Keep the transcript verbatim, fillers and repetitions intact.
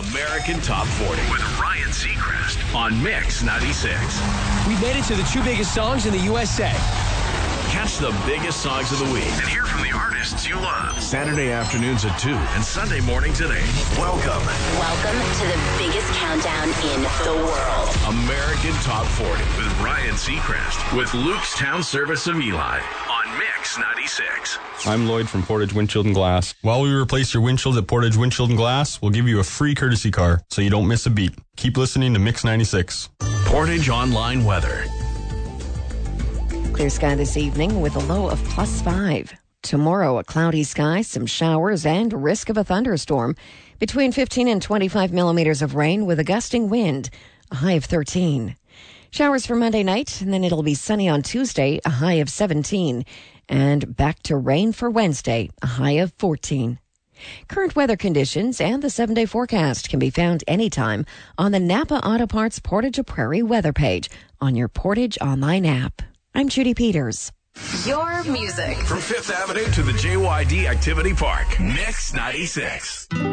American Top forty with Ryan Seacrest on Mix ninety-six. We made it to the two biggest songs in the U S A. Catch the biggest songs of the week and hear from the artists you love. Saturday afternoons at two and Sunday mornings at eight. Welcome. Welcome to the biggest countdown in the world. American Top forty with Ryan Seacrest with Luke's Town Service of Eli on Mix ninety-six. I'm Lloyd from Portage Windshield and Glass. While we replace your windshields at Portage Windshield and Glass, we'll give you a free courtesy car so you don't miss a beat. Keep listening to Mix ninety-six. Portage Online Weather. Clear sky this evening with a low of plus five. Tomorrow, a cloudy sky, some showers, and risk of a thunderstorm. Between fifteen and twenty-five millimeters of rain with a gusting wind, a high of thirteen. Showers for Monday night, and then it'll be sunny on Tuesday, a high of seventeen. And back to rain for Wednesday, a high of fourteen. Current weather conditions and the seven-day forecast can be found anytime on the Napa Auto Parts Portage of Prairie weather page on your Portage Online app. I'm Judy Peters. Your music. From Fifth Avenue to the J Y D Activity Park. Mix ninety-six.